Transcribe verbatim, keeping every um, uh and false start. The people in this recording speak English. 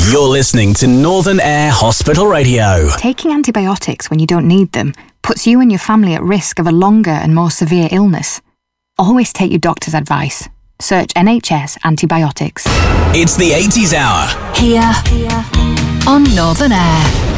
You're listening to Northern Air Hospital Radio. Taking antibiotics when you don't need them puts you and your family at risk of a longer and more severe illness. Always take your doctor's advice. Search N H S antibiotics. It's the eighties Hour. Here, here on Northern Air.